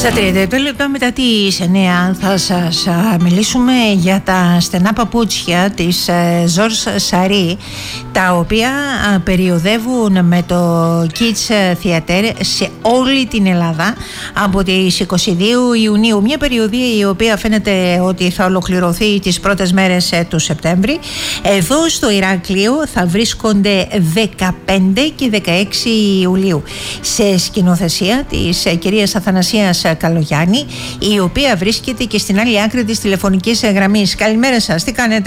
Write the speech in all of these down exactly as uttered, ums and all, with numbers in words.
Στα τριάντα λεπτά μετά τις εννιά θα σας μιλήσουμε για τα στενά παπούτσια της Ζορζ Σαρί, τα οποία περιοδεύουν με το Kids Theater σε όλη την Ελλάδα από τις είκοσι δύο Ιουνίου. Μια περιοδία η οποία φαίνεται ότι θα ολοκληρωθεί τις πρώτες μέρες του Σεπτέμβρη. Εδώ στο Ηράκλειο θα βρίσκονται δεκαπέντε και δεκαέξι Ιουλίου, σε σκηνοθεσία της κυρίας Αθανασίας Καλογιάννη, η οποία βρίσκεται και στην άλλη άκρη της τηλεφωνικής γραμμής. Καλημέρα σας, τι κάνετε?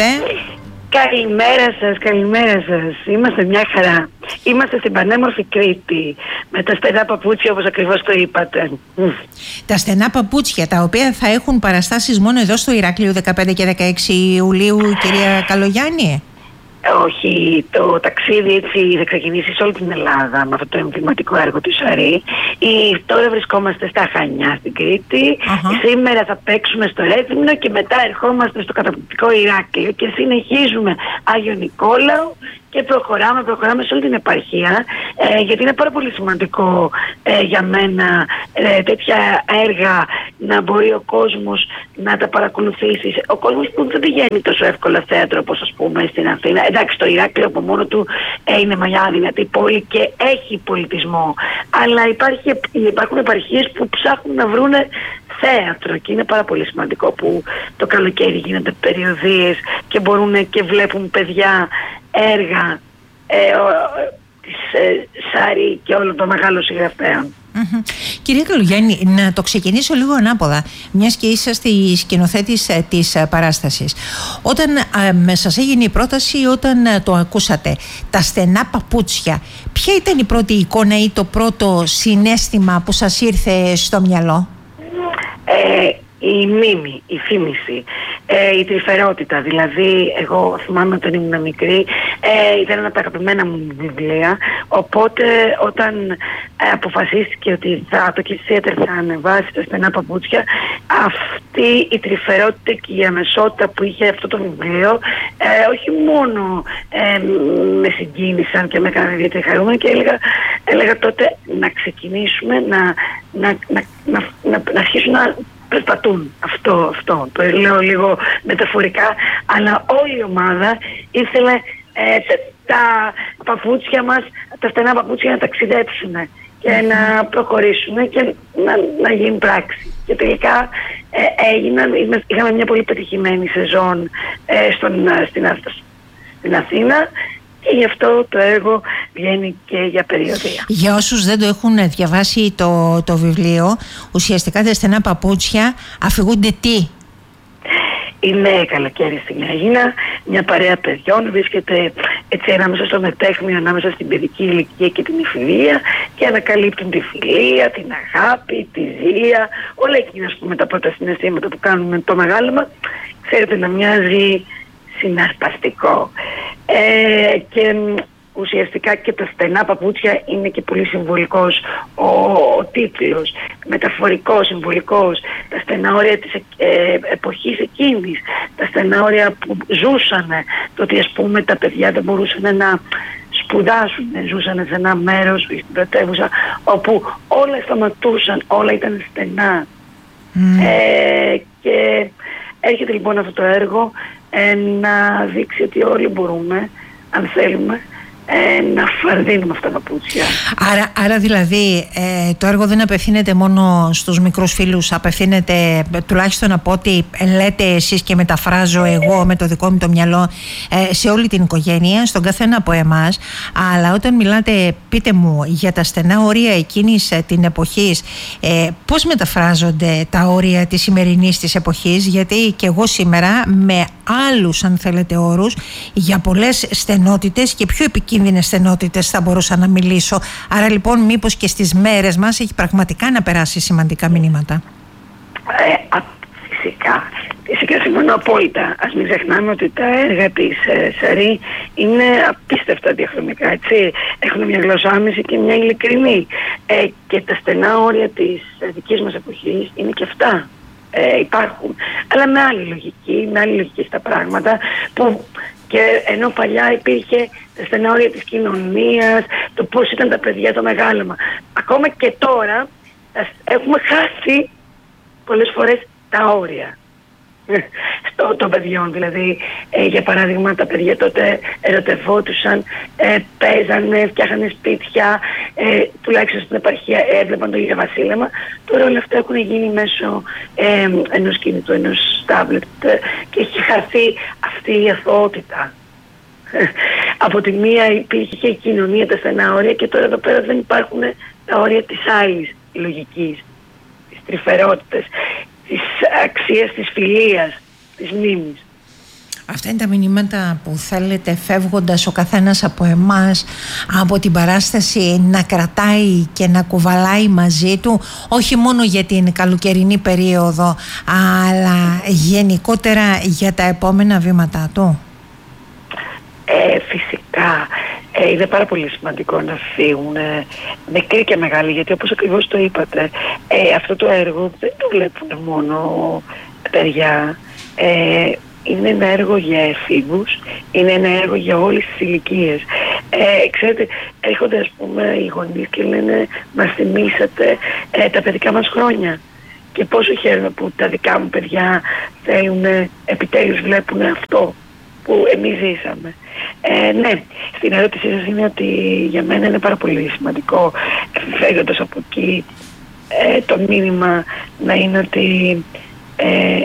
Καλημέρα σας, καλημέρα σας. Είμαστε μια χαρά. Είμαστε στην πανέμορφη Κρήτη, με τα στενά παπούτσια, όπως ακριβώς το είπατε. Τα στενά παπούτσια, τα οποία θα έχουν παραστάσεις μόνο εδώ στο Ηράκλειο δεκαπέντε και δεκαέξι Ιουλίου, κυρία Καλογιάννη? Όχι, το ταξίδι έτσι θα ξεκινήσει σε όλη την Ελλάδα με αυτό το εμβληματικό έργο του Σαρί. Η, τώρα βρισκόμαστε στα Χανιά στην Κρήτη. Uh-huh. Σήμερα θα παίξουμε στο Ρέθυμνο και μετά ερχόμαστε στο καταπληκτικό Ηράκλειο και συνεχίζουμε Άγιο Νικόλαο και προχωράμε, προχωράμε σε όλη την επαρχία, ε, γιατί είναι πάρα πολύ σημαντικό ε, για μένα ε, τέτοια έργα να μπορεί ο κόσμος να τα παρακολουθήσει. Ο κόσμος που δεν πηγαίνει τόσο εύκολα θέατρο όπως ας πούμε στην Αθήνα. Εντάξει, το Ηράκλειο από μόνο του ε, είναι μια δυνατή πόλη και έχει πολιτισμό, αλλά υπάρχει, υπάρχουν επαρχίες που ψάχνουν να βρούνε θέατρο και είναι πάρα πολύ σημαντικό που το καλοκαίρι γίνονται περιοδίες και μπορούν και βλέπουν παιδιά έργα ε, ο, της ε, Σαρί και όλων των μεγάλων συγγραφέων. Mm-hmm. Κυρία Καλογιάννη, να το ξεκινήσω λίγο ανάποδα, μιας και είσαστε η σκηνοθέτης ε, της ε, παράστασης. Όταν ε, σας έγινε η πρόταση, όταν ε, το ακούσατε, τα στενά παπούτσια, ποια ήταν η πρώτη εικόνα ή το πρώτο συναίσθημα που σας ήρθε στο μυαλό? Ε, η μίμη, η θύμηση, ε, η τρυφερότητα. Δηλαδή, εγώ θυμάμαι όταν ήμουν μικρή, ε, ήταν ένα από τα αγαπημένα μου βιβλία. Οπότε, όταν ε, αποφασίστηκε ότι θα, το Kids Theater θα ανεβάσει τα στενά παπούτσια, αυτή η τρυφερότητα και η αμεσότητα που είχε αυτό το βιβλίο, ε, όχι μόνο ε, με συγκίνησαν και με έκαναν ιδιαίτερα χαρούμενη, και έλεγα, έλεγα τότε να ξεκινήσουμε να, να, να, να, να, να αρχίσουν να περπατούν. Αυτό, αυτό. Το λέω λίγο μεταφορικά, αλλά όλη η ομάδα ήθελε ε, τα παπούτσια μας, τα στενά παπούτσια να ταξιδέψουν και να προχωρήσουν και να, να γίνει πράξη. Και τελικά ε, έγιναν, είχαμε μια πολύ πετυχημένη σεζόν ε, στον, στην, στην Αθήνα. Και γι' αυτό το έργο βγαίνει και για περιοδία. Για όσους δεν το έχουν διαβάσει το, το βιβλίο, ουσιαστικά τα στενά παπούτσια αφηγούνται τι? Είναι καλοκαίρι στην Αίγινα, μια παρέα παιδιών βρίσκεται έτσι ανάμεσα στο μετέχμιο, ανάμεσα στην παιδική ηλικία και την εφηβεία, και ανακαλύπτουν τη φιλία, την αγάπη, τη ζήλια, όλα εκείνα, ας πούμε, τα πρώτα συναισθήματα που κάνουν το μεγάλωμα. Ξέρετε, να μοιάζει συναρπαστικό. Ε, και ουσιαστικά και τα στενά παπούτσια είναι και πολύ συμβολικός ο, ο τίτλος, μεταφορικός, συμβολικός, τα στενά όρια της ε, εποχής εκείνης, τα στενά όρια που ζούσαν, το ότι ας πούμε τα παιδιά δεν μπορούσαν να σπουδάσουν, ζούσαν σε ένα μέρος στην πρωτεύουσα όπου όλα σταματούσαν, όλα ήταν στενά. Mm. Ε, και έρχεται λοιπόν αυτό το έργο ε, να δείξει ότι όλοι μπορούμε, αν θέλουμε, ε, να φαρδίνουμε αυτά τα παπούτσια. Άρα, άρα δηλαδή ε, το έργο δεν απευθύνεται μόνο στους μικρούς φίλους, απευθύνεται, τουλάχιστον από ό,τι λέτε εσείς και μεταφράζω εγώ με το δικό μου το μυαλό, ε, σε όλη την οικογένεια, στον καθένα από εμάς. Αλλά όταν μιλάτε, πείτε μου, για τα στενά όρια εκείνης ε, την εποχής, ε, πώς μεταφράζονται τα όρια της σημερινής της εποχής? Γιατί και εγώ σήμερα με άλλους, αν θέλετε, όρους, για πολλές στενότητες και πιο επικίνδυνες στενότητες θα μπορούσα να μιλήσω. Άρα λοιπόν μήπως και στις μέρες μας έχει πραγματικά να περάσει σημαντικά μηνύματα? Ε, α, φυσικά. Φυσικά συμφωνώ απόλυτα. Ας μην ξεχνάμε ότι τα έργα της ε, Σαρί είναι απίστευτα διαχρονικά, έτσι. Έχουν μια γλωσσάμεση και μια ειλικρινή. Ε, και τα στενά όρια της ε, δικής μας εποχής είναι και αυτά. Ε, υπάρχουν. Αλλά με άλλη λογική, με άλλη λογική στα πράγματα, που και ενώ παλιά υπήρχε τα στενά όρια της κοινωνίας, το πώς ήταν τα παιδιά, το μεγάλωμα. Ακόμα και τώρα έχουμε χάσει πολλές φορές τα όρια στο, των παιδιών. Δηλαδή, ε, για παράδειγμα, τα παιδιά τότε ερωτευόντουσαν, ε, παίζανε, φτιάχνανε σπίτια, ε, τουλάχιστον στην επαρχία έβλεπαν το ηλιοβασίλεμα. Τώρα όλα αυτά έχουν γίνει μέσω ε, ενός κινητού, ενός τάμπλετ ε, και έχει χαθεί αυτή η αθωότητα. Από τη μία υπήρχε η κοινωνία, τα στενά όρια, και τώρα εδώ πέρα δεν υπάρχουν τα όρια της άλλης λογικής, της τρυφερότητας, της αξίας της φιλίας, της μνήμης. Αυτά είναι τα μηνύματα που θέλετε, φεύγοντας ο καθένας από εμάς από την παράσταση, να κρατάει και να κουβαλάει μαζί του, όχι μόνο για την καλοκαιρινή περίοδο, αλλά γενικότερα για τα επόμενα βήματά του? Ε, φυσικά. Ε, είναι πάρα πολύ σημαντικό να φύγουν ε, μικροί και μεγάλοι, γιατί όπως ακριβώς το είπατε, ε, αυτό το έργο δεν το βλέπουν μόνο παιδιά. Ε, είναι ένα έργο για εφήβους, είναι ένα έργο για όλες τις ηλικίες. Ε, ξέρετε, έρχονται ας πούμε οι γονείς και λένε, μας θυμήσατε ε, τα παιδικά μας χρόνια. Και πόσο χαίρομαι που τα δικά μου παιδιά θέλουν, επιτέλους βλέπουν αυτό που εμείς ζήσαμε. Ε, ναι, στην ερώτησή σας είναι ότι για μένα είναι πάρα πολύ σημαντικό, φεύγοντας από εκεί, ε, το μήνυμα να είναι ότι ε,